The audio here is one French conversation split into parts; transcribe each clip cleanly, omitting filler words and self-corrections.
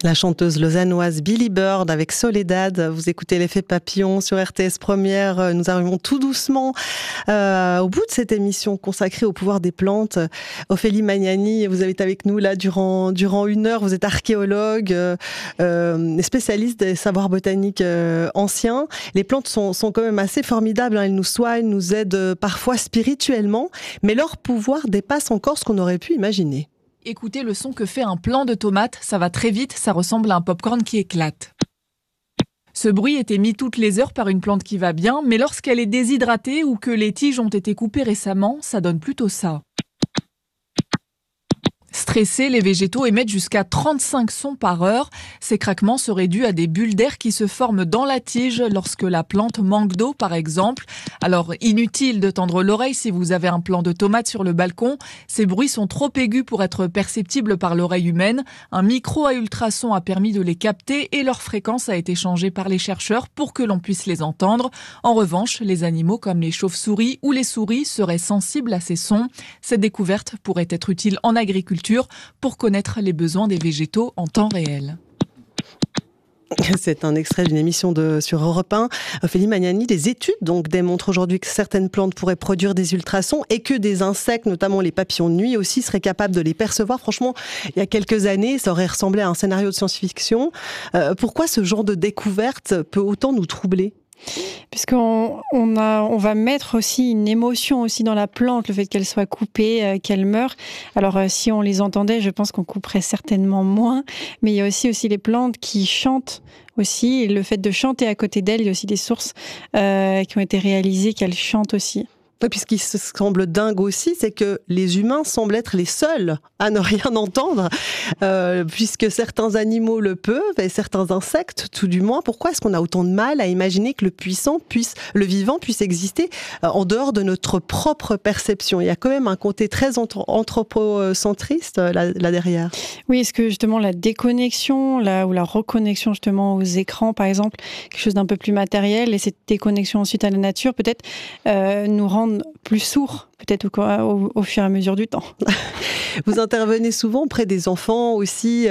La chanteuse lausannoise Billy Bird avec Soledad. Vous écoutez l'effet papillon sur RTS Première. Nous arrivons tout doucement au bout de cette émission consacrée au pouvoir des plantes. Ophélie Magnani, vous avez été avec nous là durant 1 heure. Vous êtes archéologue, spécialiste des savoirs botaniques anciens. Les plantes sont quand même assez formidables. Elles nous soignent, nous aident parfois spirituellement, mais leur pouvoir dépasse encore ce qu'on aurait pu imaginer. Écoutez le son que fait un plant de tomates, ça va très vite, ça ressemble à un popcorn qui éclate. Ce bruit est émis toutes les heures par une plante qui va bien, mais lorsqu'elle est déshydratée ou que les tiges ont été coupées récemment, ça donne plutôt ça. Stressés, les végétaux émettent jusqu'à 35 sons par heure. Ces craquements seraient dus à des bulles d'air qui se forment dans la tige lorsque la plante manque d'eau, par exemple. Alors, inutile de tendre l'oreille si vous avez un plant de tomates sur le balcon. Ces bruits sont trop aigus pour être perceptibles par l'oreille humaine. Un micro à ultrasons a permis de les capter et leur fréquence a été changée par les chercheurs pour que l'on puisse les entendre. En revanche, les animaux comme les chauves-souris ou les souris seraient sensibles à ces sons. Cette découverte pourrait être utile en agriculture pour connaître les besoins des végétaux en temps réel. C'est un extrait d'une émission sur Europe 1. Ophélie Magnani, des études donc démontrent aujourd'hui que certaines plantes pourraient produire des ultrasons et que des insectes, notamment les papillons de nuit aussi, seraient capables de les percevoir. Franchement, il y a quelques années, ça aurait ressemblé à un scénario de science-fiction. Pourquoi ce genre de découverte peut autant nous troubler ? Puisqu'on va mettre aussi une émotion aussi dans la plante, le fait qu'elle soit coupée, qu'elle meure. Alors si on les entendait, je pense qu'on couperait certainement moins. Mais il y a aussi les plantes qui chantent aussi. Et le fait de chanter à côté d'elles, il y a aussi des sources qui ont été réalisées qu'elles chantent aussi. Oui, puis ce qui semble dingue aussi, c'est que les humains semblent être les seuls à ne rien entendre, puisque certains animaux le peuvent et certains insectes, tout du moins. Pourquoi est-ce qu'on a autant de mal à imaginer que le vivant puisse exister en dehors de notre propre perception ? Il y a quand même un côté très anthropocentriste là derrière. Oui, est-ce que justement la déconnexion, ou la reconnexion justement aux écrans, par exemple, quelque chose d'un peu plus matériel, et cette déconnexion ensuite à la nature, peut-être nous rendre plus sourds, peut-être au fur et à mesure du temps. Vous intervenez souvent auprès des enfants aussi.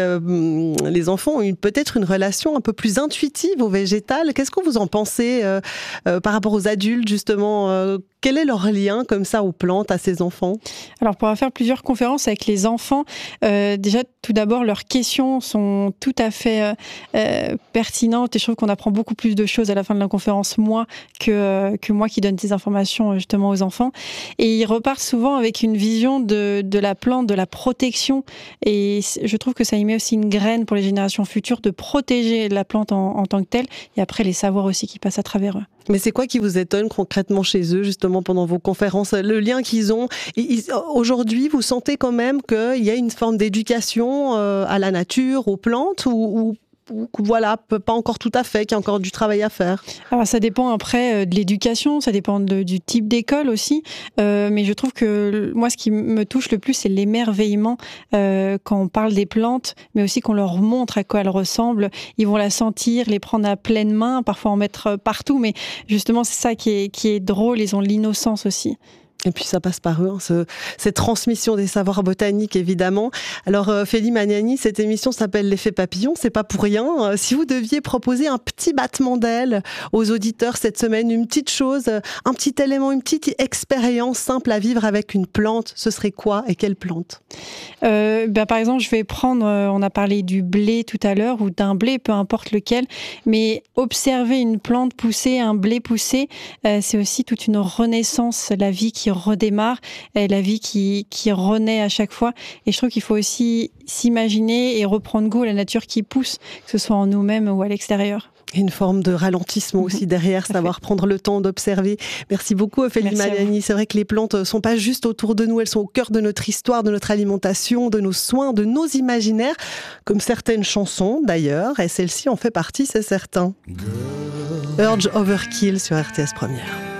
Les enfants ont peut-être une relation un peu plus intuitive au végétal. Qu'est-ce que vous en pensez par rapport aux adultes, justement ? Quel est leur lien comme ça aux plantes, à ces enfants ? Alors, pour faire plusieurs conférences avec les enfants, déjà, tout d'abord, leurs questions sont tout à fait pertinentes et je trouve qu'on apprend beaucoup plus de choses à la fin de la conférence, moi, que moi qui donne ces informations justement aux enfants. Et ils repartent souvent avec une vision de la plante, de la protection. Et je trouve que ça y met aussi une graine pour les générations futures de protéger la plante en tant que telle et après les savoirs aussi qui passent à travers eux. Mais c'est quoi qui vous étonne concrètement chez eux, justement, pendant vos conférences ? Le lien qu'ils ont. Aujourd'hui, vous sentez quand même qu'il y a une forme d'éducation à la nature, aux plantes, ou voilà, pas encore tout à fait, qu'il y a encore du travail à faire. Alors ça dépend après de l'éducation, ça dépend du type d'école aussi, mais je trouve que moi ce qui me touche le plus c'est l'émerveillement quand on parle des plantes, mais aussi qu'on leur montre à quoi elles ressemblent. Ils vont la sentir, les prendre à pleine main, parfois en mettre partout, mais justement c'est ça qui est drôle, ils ont l'innocence aussi. Et puis ça passe par eux, cette transmission des savoirs botaniques évidemment. Alors Ophélie Magnani, cette émission s'appelle l'effet papillon, c'est pas pour rien. Si vous deviez proposer un petit battement d'aile aux auditeurs cette semaine, une petite chose, un petit élément, une petite expérience simple à vivre avec une plante, ce serait quoi et quelle plante ? Par exemple, je vais prendre, on a parlé du blé tout à l'heure, ou d'un blé, peu importe lequel, mais observer une plante pousser, un blé pousser, c'est aussi toute une renaissance, la vie qui redémarre, la vie qui renaît à chaque fois. Et je trouve qu'il faut aussi s'imaginer et reprendre goût à la nature qui pousse, que ce soit en nous-mêmes ou à l'extérieur. Et une forme de ralentissement aussi derrière, savoir prendre le temps d'observer. Merci beaucoup Ophélie Magnani. C'est vrai que les plantes ne sont pas juste autour de nous, elles sont au cœur de notre histoire, de notre alimentation, de nos soins, de nos imaginaires, comme certaines chansons d'ailleurs, et celle-ci en fait partie, c'est certain. Urge Overkill sur RTS Première.